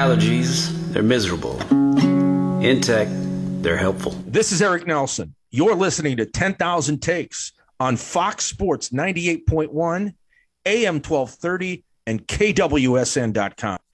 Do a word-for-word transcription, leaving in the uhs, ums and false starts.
allergies, they're miserable. In tech, they're helpful. This is Eric Nelson. You're listening to ten thousand Takes on Fox Sports ninety-eight point one, A M twelve thirty, and K W S N dot com.